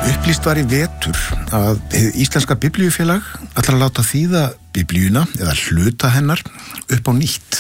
Upplýst var í vetur að hið Íslenska Biblíufélag ætlar að láta þýða Biblíuna eða hluta hennar upp á nýtt.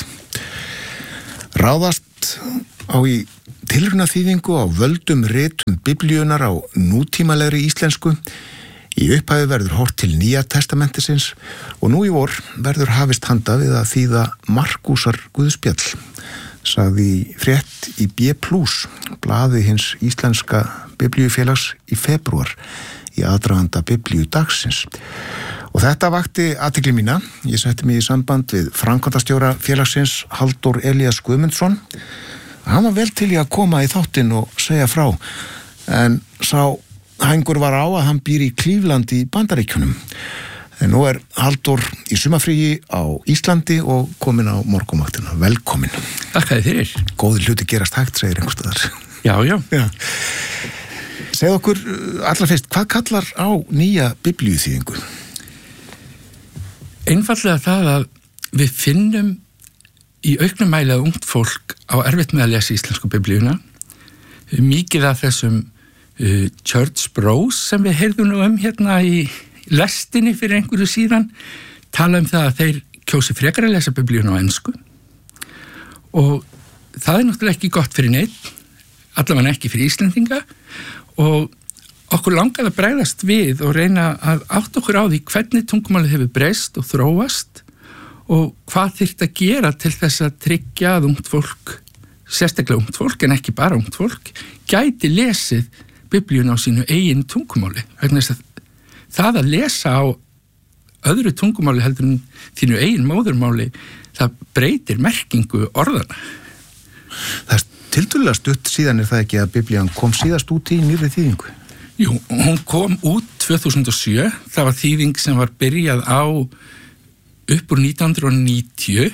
Ráðast á í tilraunaþýðingu á völdum ritum Biblíunar á nútímalegri íslensku. Í upphafi verður horft til Nýja testamentisins og nú í vor verður hafist handa við að þýða Markúsar Guðspjall, sagði frétt í B+, blaði hins Íslenska Biblíufélags í febrúar í aðdraganda Biblíu dagsins. Og þetta vakti athygli mína. Ég setti mig í samband við framkvæmdastjóra félagsins Halldór Elías Guðmundsson. Hann var vel til í að koma í þáttinn og segja frá, en sá hængur var á að hann býr í Cleveland í Bandaríkjunum. En nú Halldór í sumarfríi á Íslandi og komin á morgunvaktina. Velkomin. Takk fyrir. Góðir hluti gerast hægt, segir einhvers staðar. Já. Segð okkur allra fyrst, hvað kallar á nýja biblíuþýðingu? Einfallega það að við finnum í auknum mæli að ungt fólk á erfitt með að lesa íslensku biblíuna. Mikið af þessum church bros sem við heyrðum nú hérna í lestinni fyrir einhverju síðan tala það að þeir kjósi frekar að lesa biblíuna á ensku. Og það náttúrulega ekki gott fyrir neitt, allavega ekki fyrir Íslendinga, og okkur langaði að bregðast við og reyna að átta okkur á því hvernig tungumálið hefur breyst og þróast og hvað þyrfti að gera til þess að tryggja að ungt fólk, sérstaklega ungt fólk en ekki bara ungt fólk, gæti lesið biblíuna á sínu eigin tungumáli. Það að lesa á öðru tungumáli heldur en þínu eigin móðurmáli, það breytir merkingu orðana. Það tiltölulega stutt síðan það ekki að Biblían kom síðast út í nýrri þýðingu? Jú, hún kom út 2007. Það var þýðing sem var byrjað á upp úr 1990,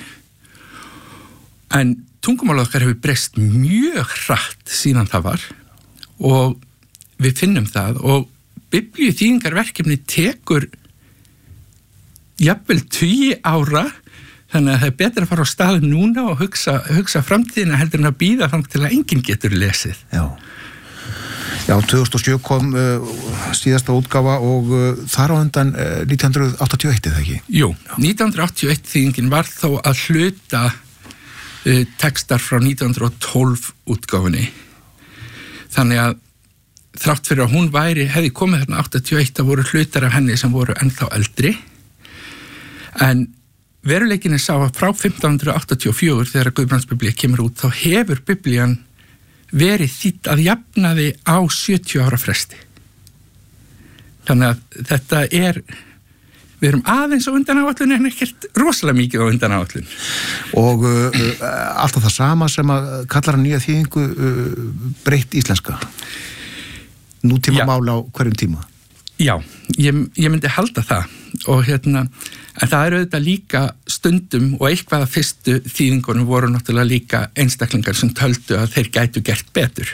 en tungumálið okkar hefur breyst mjög hratt síðan það var og við finnum það, og biblíuþýðingarverkefni tekur jafnvel 20 ára. Þannig að það betra að fara á stað núna og hugsa framtíðina heldur en að bíða fram til að enginn getur lesið. Já, 2007 kom síðasta útgáfa og þar á undan 1981, eða ekki? Jú, 1981 þýðingin var þó að hluta textar frá 1912 útgáfunni. Þannig að þrátt fyrir að hún hefði komið þarna 81, það voru hlutar af henni sem voru ennþá eldri. En veruleikin sá að frá 1584 þegar Guðbrandsbiblía kemur út, þá hefur biblían verið þýdd að jafnaði á 70 ára fresti. Þannig að þetta við erum aðeins á undanáætlun en ekkert rosalega mikið á undanáætlun. Og alltaf það sama sem að kallar að nýja þýðingu breytt íslenska? Nútíma mál á hverjum tíma? Já, ég myndi halda það, og en það auðvitað líka stundum, og eitthvað af fyrstu þýðingunum voru náttúrulega líka einstaklingar sem töldu að þeir gætu gert betur.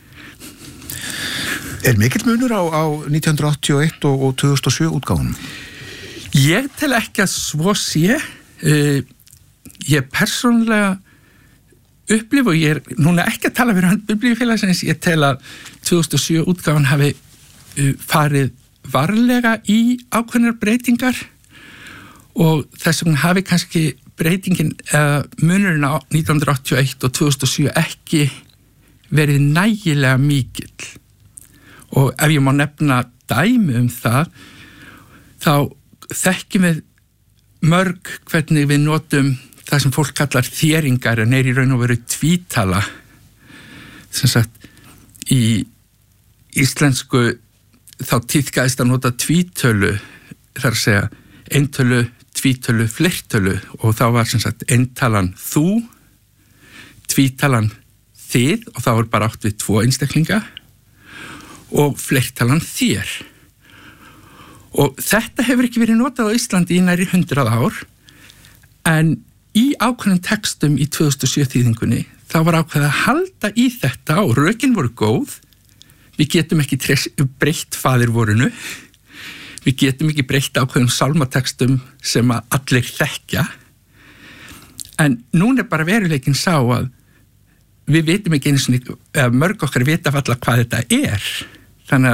Mikill munur á 1981 og 2007 útgáfunum? Ég tel ekki að svo sé. Ég persónulega upplifa, og ég núna ekki að tala fyrir hönd Biblíufélagsins, ég tel að 2007 útgáfan hafi farið varlega í ákveðnar breytingar, og þess vegna hafi kannski breytingin munurinn á 1981 og 2007 ekki verið nægilega mikill. Og ef ég má nefna dæmi það, þá þekkjum við mörg hvernig við notum það sem fólk kallar þéringar, en í raun og veru tvítala. Sem sagt, í íslensku þá tíðkaðist að nota tvítölu, þar að segja eintölu, tvítölu, fleirtölu, og þá var sem sagt eintalan þú, tvítalan þið, og þá var bara átt við 2 einstaklinga, og fleirtalan þér. Og þetta hefur ekki verið notað á Íslandi í nærri 100 ár, en í ákveðnum textum í 2007 þýðingunni, þá var ákveðið að halda í þetta, og rökin voru góð. Við getum ekki breytt faðirvorinu, við getum ekki breytt ákveðum sálmatextum sem að allir þekkja, en núna bara veruleikin sá að við vitum ekki einu sinni, mörg okkar vita alla hvað þetta er. Þannig að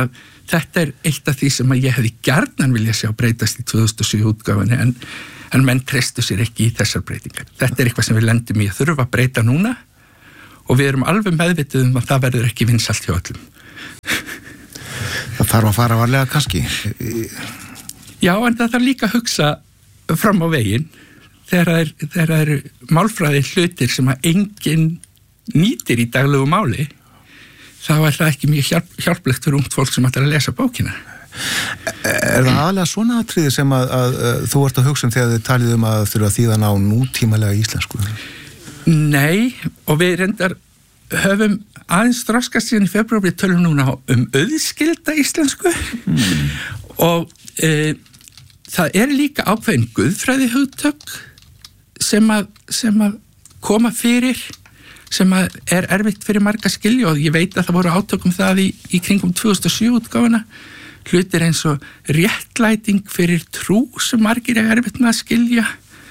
þetta eitt af því sem að ég hefði gjarnan vilja sjá breytast í 2007 útgáfunni en menn treystu sér ekki í þessar breytingar. Þetta eitthvað sem við lendum í að þurfa að breyta núna og við erum alveg meðvituð að það verður ekki vinsælt hjá öllum. Það þarf að fara varlega kannski. Já, en það þarf líka að hugsa fram á veginn þegar það eru málfræði hlutir sem að enginn nýtir í daglegu máli, þá það ekki mjög hjálplegt fyrir ungt fólk sem ætlar að lesa bókina. Er það aðlega svona atriði sem að þú ert að hugsa þegar þið talið að þurfa að þýða ná nútímalega íslensku? Nei, og við reyndar höfum aðeins þroskast síðan í febrúar, við tölum núna auðskilda íslensku og það líka ákveðin guðfræði hugtök sem að koma fyrir, sem að erfitt fyrir marga skilja, og ég veit að það voru átökum það í kringum 2007 útgáfuna, hlutir eins og réttlæting fyrir trú sem margir erfitt með að skilja,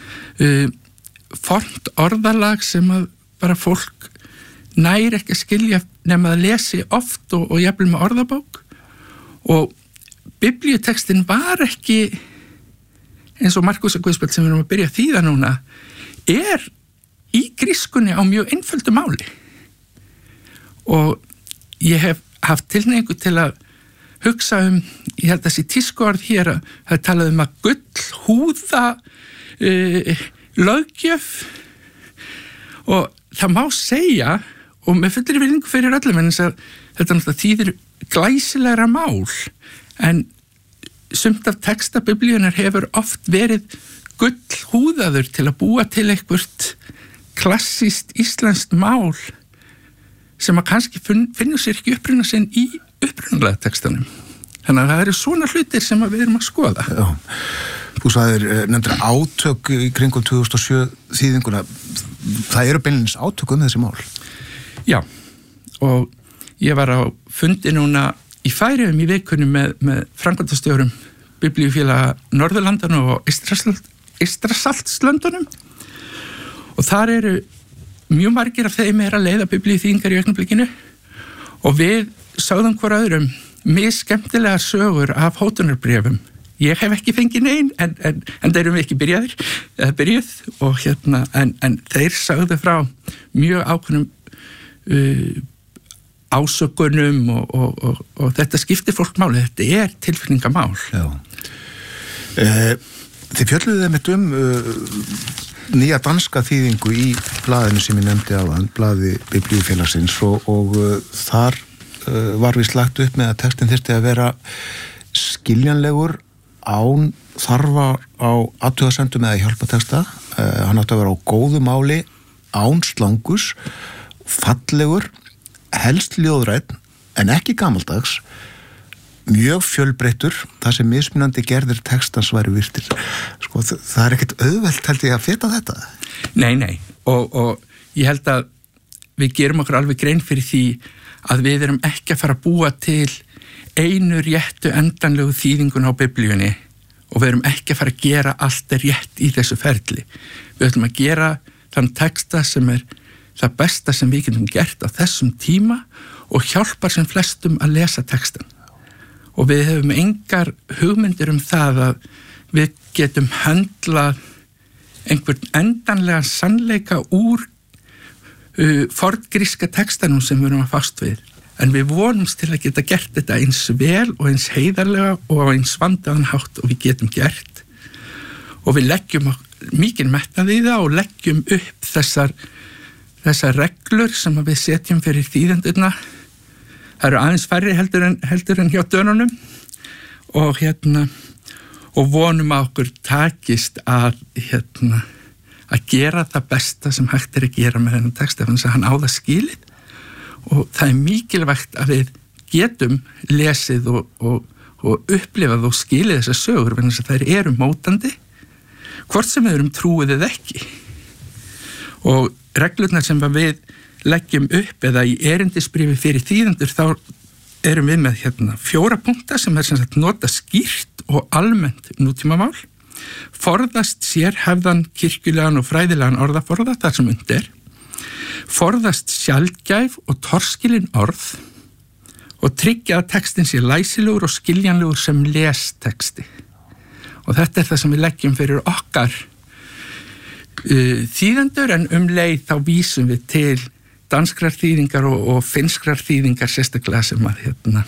fornt orðalag sem að bara fólk nær ekki að skilja nema að lesi oft og jafnvel með orðabók, og biblíutextin var ekki eins og Markúsar guðspjall sem við erum að byrja að þýða núna í grískunni á mjög einföldu máli, og ég hef haft tilhneigingu til að hugsa ég held að þessi tískuorð hér að það talað að gullhúða löggjöf, og það má segja, og með fullri virðingu fyrir öllum, en þetta náttúrulega þýðir glæsilegra mál, en sumt af texta biblíunar hefur oft verið gullhúðaður til að búa til eitthvað klassískt íslenskt mál sem að kannski finnur sér ekki uppruna sinn í upprunalega textanum. Þannig að það eru svona hlutir sem við erum að skoða. Já. Þú sagðir nefndir átök í kringum 2007 þýðinguna. Það eru beinlínis átök þessi mál. Já, og ég var á fundi núna í Færeyjum í vikunni með framkvæmdastjórum Biblíufélaga Norðurlandana og Eystrasaltslöndunum, og þar eru mjög margir af þeim að leiða biblíuþýðingar í augnablikinu, og við sögðum hvor öðrum misskemmtilega sögur af hótunarbréfum. Ég hef ekki fengið nein, en það erum við ekki byrjuð, og en þeir sögðu frá mjög ákveðnum ásökunum, og þetta skiptir fólk máli, þetta tilfinningamál. Já. Þið fjölluðu þeim nýja danska þýðingu í blaðinu sem ég nefndi áðan, blaði Biblíufélagsins, og þar var við slagt upp með að textin þyrfti að vera skiljanlegur án þarfa á athugasendum eða hjálpatexta, hann átti að vera á góðu máli, án slangus, fallegur, helst ljóðrænn en ekki gamaldags, mjög fjölbreyttur, það sem mismunandi gerðir textans væri virtir. Sko, það ekkert auðvelt held ég að feta þetta. Nei, og ég held að við gerum okkur alveg grein fyrir því að við erum ekki að fara að búa til einu réttu endanlegu þýðingun á biblíunni, og við erum ekki að fara að gera allt rétt í þessu ferli. Við ætlum að gera þann texta sem það besta sem við getum gert á þessum tíma og hjálpar sem flestum að lesa textan. Og við hefum engar hugmyndir það að við getum höndlað einhvern endanlega sannleika úr forngríska textanum sem við erum að fást við. En við vonumst til að geta gert þetta eins vel og eins heiðarlega og eins vandaðan hátt og við getum gert. Og við leggjum mikinn metnað í það og leggjum upp þessar reglur sem við setjum fyrir þýðendurna. Það eru aðeins færri heldur en hjá dönunum, og vonum að okkur takist að gera það besta sem hægt að gera með þennan texta, þannig að hann á það skilið, og það mikilvægt að við getum lesið og upplifað og skilið þessar sögur, þannig að þær eru mótandi, hvort sem við erum trúið eða ekki. Og reglurnar sem við leggjum upp eða í erindisbréfi fyrir þýðendur, þá erum við með 4 punkta sem sem sagt nota skýrt og almennt nútímamál, forðast sérhæfðan kirkjulegan og fræðilegan orðaforða þar sem undir, forðast sjaldgæf og torskilin orð og tryggja að textin sé læsilegur og skiljanlegur sem lesteksti. Og þetta það sem við leggjum fyrir okkar þýðendur, en leið þá vísum við til danskrar þýðingar og finnskrar þýðingar sérstaklega sem að